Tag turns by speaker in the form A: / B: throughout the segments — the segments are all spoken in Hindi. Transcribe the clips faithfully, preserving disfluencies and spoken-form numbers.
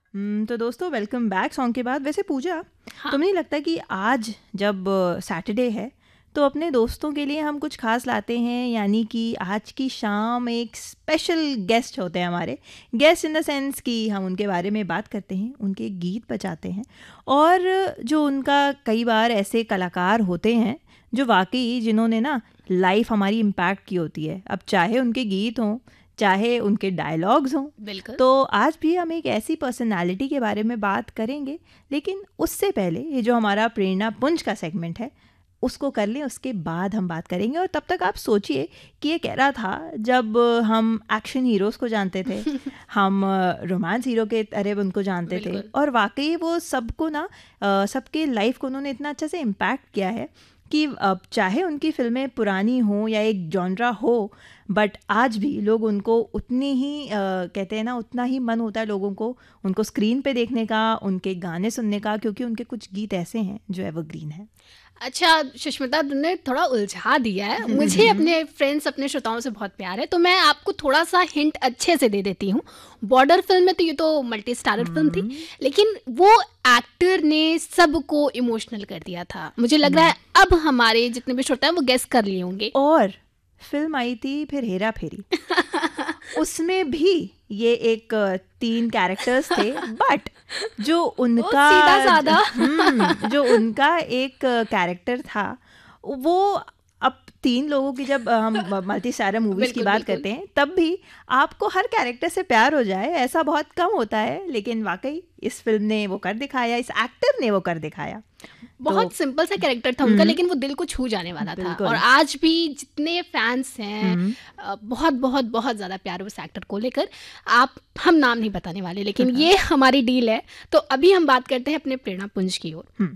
A: हम्म, तो दोस्तों वेलकम बैक सॉन्ग के बाद। वैसे पूजा,
B: हाँ।
A: तुम्हें नहीं लगता कि आज जब सैटरडे है तो अपने दोस्तों के लिए हम कुछ खास लाते हैं, यानी कि आज की शाम एक स्पेशल गेस्ट होते हैं हमारे। गेस्ट इन द सेंस कि हम उनके बारे में बात करते हैं, उनके गीत बजाते हैं, और जो उनका कई बार ऐसे कलाकार होते हैं जो वाकई जिन्होंने ना लाइफ हमारी इम्पैक्ट की होती है। अब चाहे उनके गीत हों, चाहे उनके डायलॉग्स हों,
B: बिल्कुल।
A: तो आज भी हम एक ऐसी पर्सनालिटी के बारे में बात करेंगे। लेकिन उससे पहले ये जो हमारा प्रेरणा पुंज का सेगमेंट है उसको कर लें, उसके बाद हम बात करेंगे। और तब तक आप सोचिए कि ये कह रहा था जब हम एक्शन हीरोज़ को जानते थे, हम रोमांस हीरो के तरह उनको जानते थे,
B: बिल्कुल।
A: और वाकई वो सबको ना अ, सबके लाइफ को उन्होंने इतना अच्छे से इम्पैक्ट किया है कि अब चाहे उनकी फिल्में पुरानी हो या एक जॉनरा हो, बट आज भी लोग उनको उतनी ही अ, कहते हैं ना, उतना ही मन होता है लोगों को उनको स्क्रीन पे देखने का, उनके गाने सुनने का, क्योंकि उनके कुछ गीत ऐसे हैं जो एवरग्रीन है।
B: अच्छा सुष्मिता, तुमने थोड़ा उलझा दिया है मुझे। अपने फ्रेंड्स, अपने श्रोताओं से बहुत प्यार है, तो मैं आपको थोड़ा सा हिंट अच्छे से दे देती हूँ। बॉर्डर फिल्म में तो ये तो मल्टी स्टारर फिल्म थी, लेकिन वो एक्टर ने सबको इमोशनल कर दिया था। मुझे लग रहा है अब हमारे जितने भी श्रोता हैं वो गेस कर लिए होंगे।
A: और फिल्म आई थी फिर हेरा फेरी, उसमें भी ये एक अ, तीन कैरेक्टर्स थे, बट जो उनका
B: सीधा साधा।
A: हम्म, जो उनका एक कैरेक्टर था वो, अब तीन लोगों की जब अ, हम मल्टी स्टारर मूवीज की
B: बिल्कुल,
A: बात
B: बिल्कुल।
A: करते हैं तब भी आपको हर कैरेक्टर से प्यार हो जाए ऐसा बहुत कम होता है। लेकिन वाकई इस फिल्म ने वो कर दिखाया, इस एक्टर ने वो कर दिखाया।
B: बहुत
A: तो
B: सिंपल सा कैरेक्टर था उनका, लेकिन वो दिल को छू जाने वाला था।
A: बिल्कुल।
B: और आज भी जितने फैंस हैं,
A: हम्म।
B: अ, बहुत बहुत बहुत ज़्यादा प्यार है उस एक्टर को लेकर। आप हम नाम नहीं बताने वाले, लेकिन ये हमारी डील है। तो अभी हम बात करते हैं अपने प्रेरणा पुंज की ओर।
A: हम्म।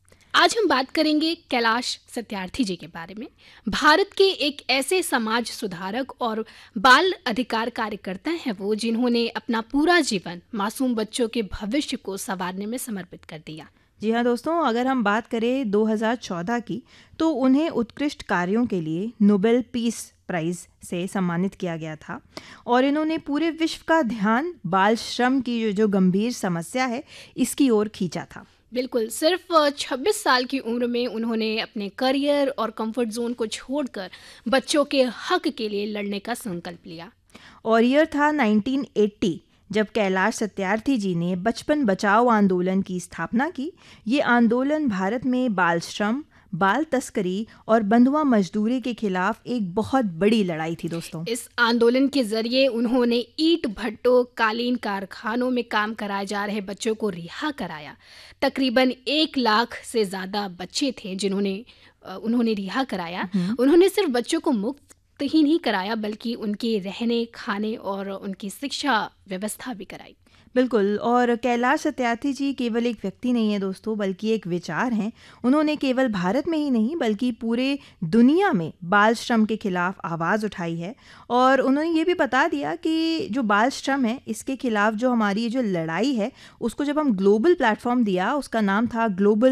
B: आज हम बात करेंगे कैलाश सत्यार्थी जी के बारे में। भारत के एक ऐसे समाज सुधारक और बाल अधिकार कार्यकर्ता हैं वो, जिन्होंने अपना पूरा जीवन मासूम बच्चों के भविष्य को संवारने में समर्पित कर दिया।
A: जी हाँ दोस्तों, अगर हम बात करें दो हज़ार चौदह की, तो उन्हें उत्कृष्ट कार्यों के लिए नोबेल पीस प्राइज़ से सम्मानित किया गया था। और इन्होंने पूरे विश्व का ध्यान बाल श्रम की जो जो गंभीर समस्या है इसकी ओर खींचा था।
B: बिल्कुल, सिर्फ छब्बीस साल की उम्र में उन्होंने अपने करियर और कंफर्ट जोन को छोड़कर बच्चों के हक के लिए लड़ने का संकल्प लिया।
A: और ईयर था नाइनटीन एटी, जब कैलाश सत्यार्थी जी ने बचपन बचाओ आंदोलन की स्थापना की। ये आंदोलन भारत में बाल श्रम, बाल तस्करी और बंधुआ मजदूरी के खिलाफ एक बहुत बड़ी लड़ाई थी दोस्तों।
B: इस आंदोलन के जरिए उन्होंने ईंट भट्टों, कालीन कारखानों में काम कराए जा रहे बच्चों को रिहा कराया। तकरीबन एक लाख से ज़्यादा बच्चे थे जिन्होंने अ, उन्होंने रिहा कराया। उन्होंने सिर्फ बच्चों को मुक्त ही नहीं कराया, बल्कि उनके रहने, खाने और उनकी शिक्षा व्यवस्था भी कराई।
A: बिल्कुल। और कैलाश सत्यार्थी जी केवल एक व्यक्ति नहीं है दोस्तों, बल्कि एक विचार हैं। उन्होंने केवल भारत में ही नहीं बल्कि पूरे दुनिया में बाल श्रम के खिलाफ आवाज़ उठाई है। और उन्होंने ये भी बता दिया कि जो बाल श्रम है इसके खिलाफ जो हमारी जो लड़ाई है उसको जब हम ग्लोबल प्लेटफॉर्म दिया, उसका नाम था ग्लोबल